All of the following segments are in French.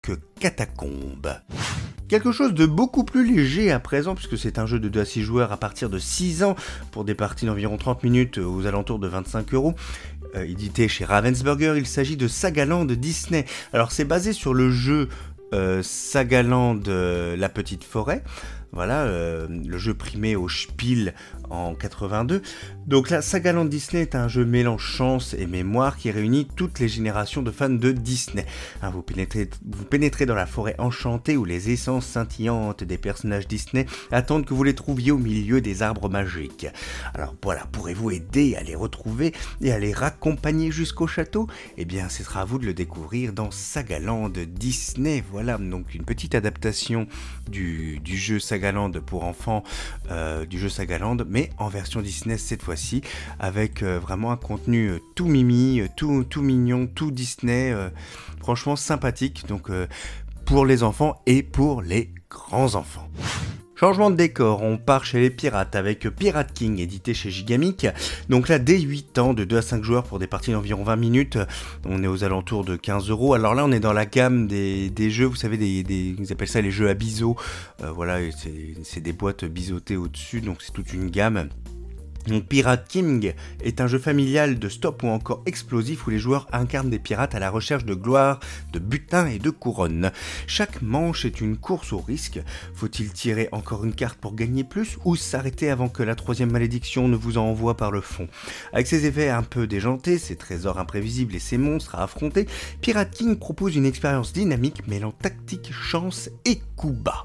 que Catacombes. Quelque chose de beaucoup plus léger à présent, puisque c'est un jeu de 2 à 6 joueurs à partir de 6 ans, pour des parties d'environ 30 minutes aux alentours de 25€. Édité chez Ravensburger, il s'agit de Sagaland Disney. Alors c'est basé sur le jeu Sagaland La Petite Forêt. Voilà, le jeu primé au Spiel en 82. Donc là, Sagaland Disney est un jeu mélange chance et mémoire qui réunit toutes les générations de fans de Disney. Vous pénétrez dans la forêt enchantée où les essences scintillantes des personnages Disney attendent que vous les trouviez au milieu des arbres magiques. Alors voilà, pourrez-vous aider à les retrouver et à les raccompagner jusqu'au château ? Eh bien, ce sera à vous de le découvrir dans Sagaland Disney. Voilà, donc une petite adaptation du jeu Sagaland pour enfants, du jeu Sagaland, mais en version Disney cette fois-ci, avec vraiment un contenu tout mimi, tout mignon, tout Disney, franchement sympathique, donc pour les enfants et pour les grands enfants. Changement de décor, on part chez les pirates avec Pirate King, édité chez Gigamic. Donc là, dès 8 ans, de 2 à 5 joueurs pour des parties d'environ 20 minutes, on est aux alentours de 15€. Alors là, on est dans la gamme des jeux, vous savez, ils appellent ça les jeux à biseaux. Voilà, c'est des boîtes biseautées au-dessus, donc c'est toute une gamme. Donc Pirate King est un jeu familial de stop ou encore explosif où les joueurs incarnent des pirates à la recherche de gloire, de butin et de couronne. Chaque manche est une course au risque. Faut-il tirer encore une carte pour gagner plus ou s'arrêter avant que la troisième malédiction ne vous envoie par le fond ? Avec ses effets un peu déjantés, ses trésors imprévisibles et ses monstres à affronter, Pirate King propose une expérience dynamique mêlant tactique, chance et coup bas.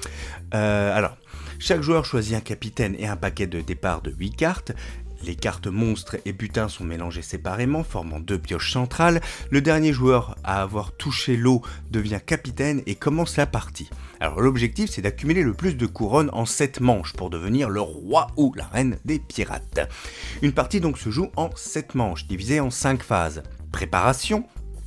Chaque joueur choisit un capitaine et un paquet de départ de 8 cartes. Les cartes monstres et butins sont mélangées séparément, formant 2 pioches centrales. Le dernier joueur à avoir touché l'eau devient capitaine et commence la partie. Alors l'objectif, c'est d'accumuler le plus de couronnes en 7 manches pour devenir le roi ou la reine des pirates. Une partie donc se joue en 7 manches, divisées en 5 phases. Préparation.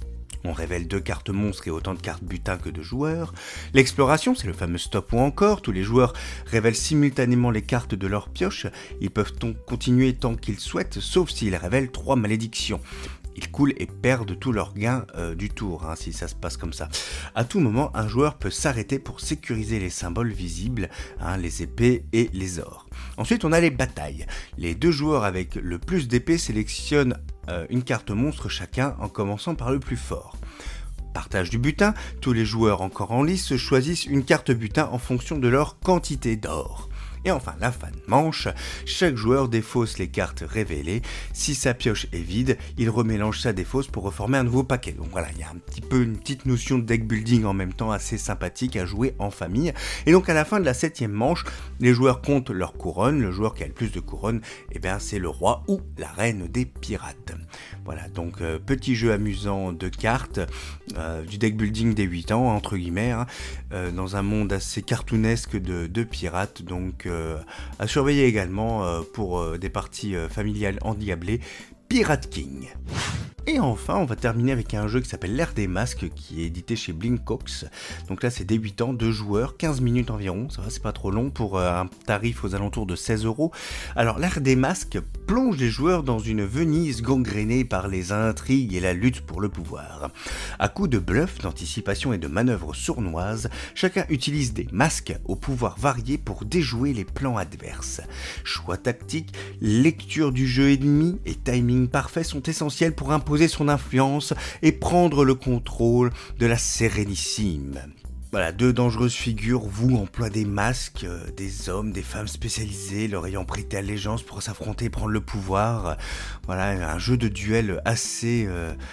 On révèle 2 cartes monstres et autant de cartes butins que de joueurs. L'exploration, c'est le fameux stop ou encore. Tous les joueurs révèlent simultanément les cartes de leur pioche. Ils peuvent donc continuer tant qu'ils souhaitent, sauf s'ils révèlent 3 malédictions. Ils coulent et perdent tous leurs gains du tour, si ça se passe comme ça. À tout moment, un joueur peut s'arrêter pour sécuriser les symboles visibles, les épées et les ors. Ensuite, on a les batailles. Les 2 joueurs avec le plus d'épées sélectionnent une carte monstre chacun en commençant par le plus fort. Partage du butin, tous les joueurs encore en lice choisissent une carte butin en fonction de leur quantité d'or. Et enfin, la fin de manche, chaque joueur défausse les cartes révélées. Si sa pioche est vide, il remélange sa défausse pour reformer un nouveau paquet. Donc voilà, il y a un petit peu une petite notion de deck building en même temps assez sympathique à jouer en famille. Et donc à la fin de la 7e manche, les joueurs comptent leur couronne. Le joueur qui a le plus de couronnes, c'est le roi ou la reine des pirates. Voilà, donc petit jeu amusant de cartes, du deck building des 8 ans, entre guillemets, dans un monde assez cartoonesque de pirates, donc à surveiller également pour des parties familiales endiablées, Pirate King. Et enfin, on va terminer avec un jeu qui s'appelle l'Ère des Masques, qui est édité chez Blinkbox. Donc là, c'est dès 8 ans, 2 joueurs, 15 minutes environ, ça va, c'est pas trop long, pour un tarif aux alentours de 16€. Alors, l'Ère des Masques plonge les joueurs dans une Venise gangrénée par les intrigues et la lutte pour le pouvoir. À coups de bluff, d'anticipation et de manœuvres sournoises, chacun utilise des masques au pouvoir varié pour déjouer les plans adverses. Choix tactique, lecture du jeu ennemi et timing parfait sont essentiels pour imposer son influence et prendre le contrôle de la Sérénissime. Voilà, 2 dangereuses figures vouent emploient des masques, des hommes, des femmes spécialisés, leur ayant prêté allégeance pour s'affronter et prendre le pouvoir. Voilà, un jeu de duel assez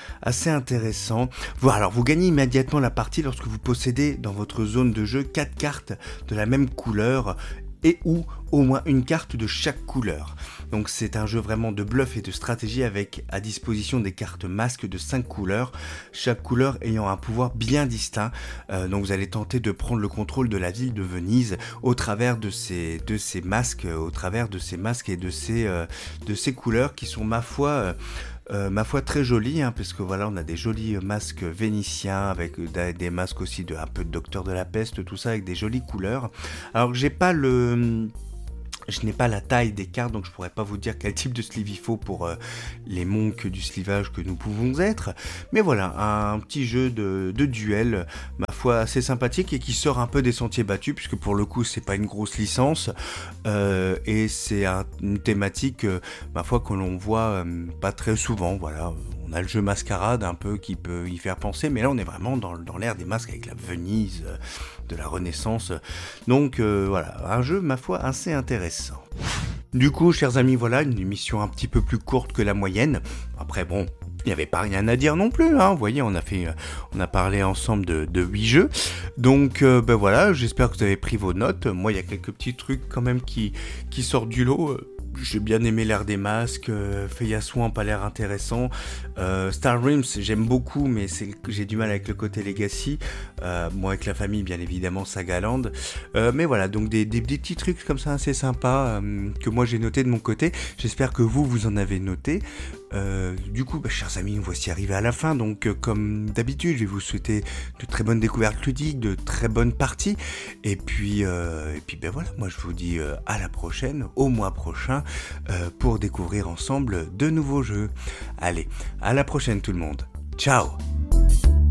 intéressant. Voilà, alors vous gagnez immédiatement la partie lorsque vous possédez dans votre zone de jeu 4 cartes de la même couleur et ou au moins une carte de chaque couleur. Donc c'est un jeu vraiment de bluff et de stratégie avec à disposition des cartes masques de 5 couleurs, chaque couleur ayant un pouvoir bien distinct. Donc vous allez tenter de prendre le contrôle de la ville de Venise au travers de ces masques, et de ces couleurs qui sont ma foi très joli, parce que voilà, on a des jolis masques vénitiens avec des masques aussi de un peu de Docteur de la Peste, tout ça avec des jolies couleurs. Alors que j'ai pas Je n'ai pas la taille des cartes, donc je pourrais pas vous dire quel type de sleeve il faut pour les monks du slivage que nous pouvons être. Mais voilà, un petit jeu de duel, ma foi assez sympathique et qui sort un peu des sentiers battus, puisque pour le coup c'est pas une grosse licence et c'est une thématique, ma foi, que l'on voit pas très souvent. Voilà, on a le jeu Mascarade un peu qui peut y faire penser, mais là on est vraiment dans l'ère des masques avec la Venise de la Renaissance. Donc voilà, un jeu, ma foi, assez intéressant. Du coup, chers amis, voilà, une émission un petit peu plus courte que la moyenne. Après, bon, il n'y avait pas rien à dire non plus, hein. Vous voyez, on a parlé ensemble de 8 jeux. Donc, ben voilà, j'espère que vous avez pris vos notes. Moi, il y a quelques petits trucs quand même qui sortent du lot. J'ai bien aimé l'ère des masques, Feya Swamp a l'air intéressant, Star Realms j'aime beaucoup, mais j'ai du mal avec le côté Legacy, moi avec la famille bien évidemment Sagaland, mais voilà, donc des petits trucs comme ça assez sympas que moi j'ai noté de mon côté, j'espère que vous en avez noté. Du coup, chers amis, nous voici arrivés à la fin, donc comme d'habitude, je vais vous souhaiter de très bonnes découvertes ludiques, de très bonnes parties, et puis ben voilà, moi je vous dis à la prochaine, au mois prochain, pour découvrir ensemble de nouveaux jeux. Allez, à la prochaine tout le monde, ciao!